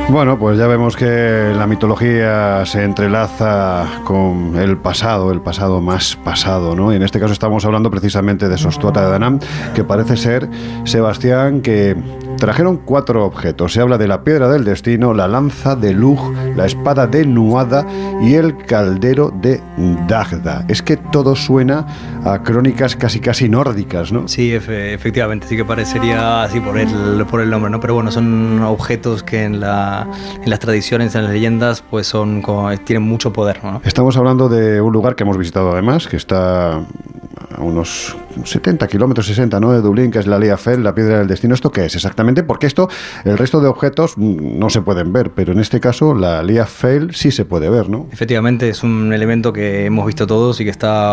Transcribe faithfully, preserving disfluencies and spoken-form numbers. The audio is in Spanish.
Bueno, pues ya vemos que la mitología se entrelaza con el pasado, el pasado más pasado, ¿no? Y en este caso estamos hablando precisamente de Sostuata de Danam, que parece ser, Sebastián, que trajeron cuatro objetos. Se habla de la piedra del destino, la lanza de Lugh, la espada de Nuada y el caldero de Dagda. Es que todo suena a crónicas casi casi nórdicas, ¿no? Sí, efe, efectivamente, sí que parecería así por el, por el nombre, ¿no? Pero bueno, son objetos que en, la, en las tradiciones, en las leyendas, pues son como, tienen mucho poder, ¿no? Estamos hablando de un lugar que hemos visitado además, que está a unos setenta kilómetros, sesenta, ¿no?, de Dublín, que es la Lia Fell, la piedra del destino. ¿Esto qué es exactamente? Porque esto, el resto de objetos no se pueden ver, pero en este caso la Lia Fell sí se puede ver, ¿no? Efectivamente, es un elemento que hemos visto todos y que está